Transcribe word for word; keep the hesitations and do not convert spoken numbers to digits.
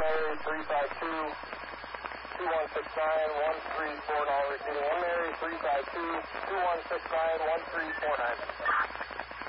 Mary, three five two, two one six nine, one three four nine, repeating one Mary, three five two, two one six nine, one three four nine.